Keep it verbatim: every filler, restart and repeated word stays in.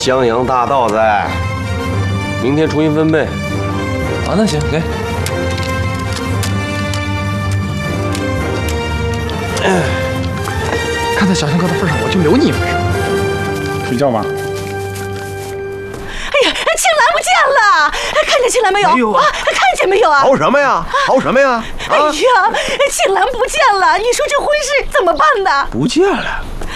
江洋大盗在，明天重新分配。 啊，那行，给。看在小香哥的份上，我就留你一份。 睡觉吧。 哎呀，青兰不见了！看见青兰没有？ 没有啊！ 看见没有啊？ 逃什么呀？逃什么呀？ 哎呀，青兰不见了！你说这婚事怎么办呢？ 不见了。